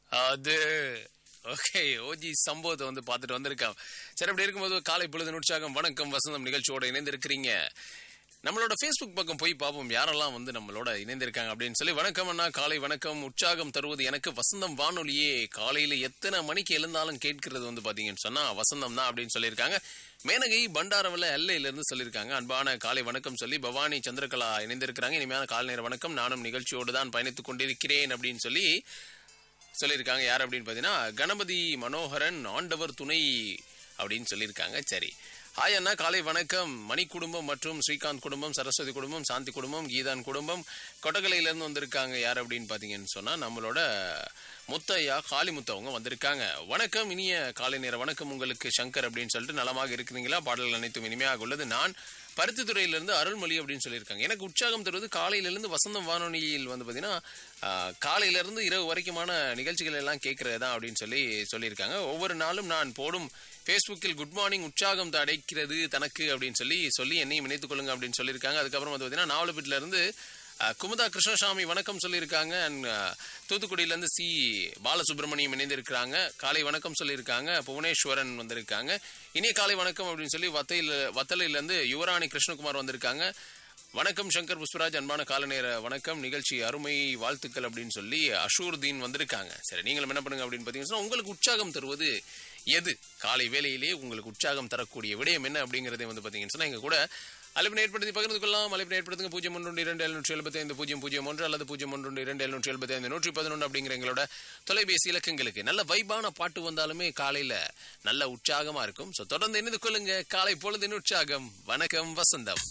அது okay. OG சம்பவத்தை வந்து பார்த்துட்டு வந்திருக்கான். சரி, அப்படி இருக்கும்போது காலை பொழுது உற்சாகம் வணக்கம் வசந்தம் நிகழ்ச்சியோட இணைந்திருக்கிறீங்க. நம்மளோட Facebook பக்கம் போய் பார்ப்போம் யாரெல்லாம் வந்து நம்மளோட இணைந்திருக்காங்க அப்படின்னு சொல்லி. வணக்கம் அண்ணா, காலை வணக்கம். உற்சாகம் தருவது எனக்கு வசந்தம் வானொலியே. காலையில எத்தனை மணிக்கு எழுந்தாலும் கேட்கிறது வந்து பாத்தீங்கன்னு சொன்னா வசந்தம் தான் அப்படின்னு சொல்லியிருக்காங்க. மேனகை பண்டாரவல எல்லையில இருந்து சொல்லியிருக்காங்க. அன்பான காலை வணக்கம் சொல்லி பவானி சந்திரகலா இணைந்திருக்கிறாங்க. இனிமையான காலை நேர வணக்கம். நானும் நிகழ்ச்சியோடு தான் பயணித்துக் கொண்டிருக்கிறேன் அப்படின்னு சொல்லியிருக்காங்க. யார் அப்படின்னு பாத்தீங்கன்னா கணபதி மனோகரன் ஆண்டவர் துணை அப்படின்னு சொல்லியிருக்காங்க. சரி, ஹாய் அண்ணா, காலை வணக்கம். மணி குடும்பம் மற்றும் ஸ்ரீகாந்த் குடும்பம், சரஸ்வதி குடும்பம், சாந்தி குடும்பம், கீதான் குடும்பம் கொட்டகலையிலேருந்து வந்திருக்காங்க. யார் அப்படின்னு பார்த்தீங்கன்னு சொன்னால் நம்மளோட முத்தையா காளிமுத்து அவங்க வந்திருக்காங்க. வணக்கம், இனிய காலை நேர வணக்கம் உங்களுக்கு சங்கர் அப்படின்னு சொல்லிட்டு நலமாக இருக்கிறீங்களா? பாடல்கள் அனைத்தும் இனிமையாக உள்ளது. நான் பருத்தித்துறையிலிருந்து அருள்மொழி அப்படின்னு சொல்லியிருக்காங்க. எனக்கு உற்சாகம் தருவது காலையிலிருந்து வசந்தம் வானொலியில் வந்து பார்த்தீங்கன்னா காலையிலிருந்து இரவு வரைக்குமான நிகழ்ச்சிகள் எல்லாம் கேட்கறது தான் அப்படின்னு சொல்லியிருக்காங்க. ஒவ்வொரு நாளும் நான் போடும் ஃபேஸ்புக்கில் குட் மார்னிங் உற்சாகம் அடைக்கிறது தனக்கு அப்படின்னு சொல்லி என்னையும் இணைத்துக் கொள்ளுங்க அப்படின்னு சொல்லியிருக்காங்க. அதுக்கப்புறம் வந்து பார்த்தீங்கன்னா நாவலப்பீட்டில இருந்து குமுதா கிருஷ்ணசாமி வணக்கம் சொல்லியிருக்காங்க. And தூத்துக்குடியிலேருந்து C Balasubramaniam இணைந்திருக்கிறாங்க. காலை வணக்கம் சொல்லியிருக்காங்க. புவனேஸ்வரன் வந்திருக்காங்க. இனிய காலை வணக்கம் அப்படின்னு சொல்லி வத்தலையிலேருந்து யுவராணி கிருஷ்ணகுமார் வந்திருக்காங்க. வணக்கம் சங்கர் புஷ்பராஜ், அன்பான கால நேர வணக்கம், நிகழ்ச்சி அருமை வாழ்த்துக்கள் அப்படின்னு சொல்லி அஷூர்தீன் வந்திருக்காங்க. சரி, நீங்களும் என்ன பண்ணுங்க அப்படின்னு பார்த்தீங்கன்னா உங்களுக்கு உற்சாகம் தருவது எது? காலை வேளையிலேயே உங்களுக்கு உற்சாகம் தரக்கூடிய விடயம் என்ன அப்படிங்கறதை வந்து பார்த்தீங்கன்னு சொன்னா எங்க கூட அழைப்பினை ஏற்படுத்தி பகிர்ந்து கொள்ளலாம். அழைப்பினை ஏற்படுத்துங்க 0122775 அல்லது 012275111 அப்படிங்கிற எங்களோட தொலைபேசி இலக்கங்களுக்கு. நல்ல வைபான பாட்டு வந்தாலுமே காலையில நல்ல உற்சாகமா இருக்கும். ஸோ தொடர்ந்து இணைந்து கொள்ளுங்க. காலை பொழுதின் உற்சாகம் வணக்கம் வசந்தம்.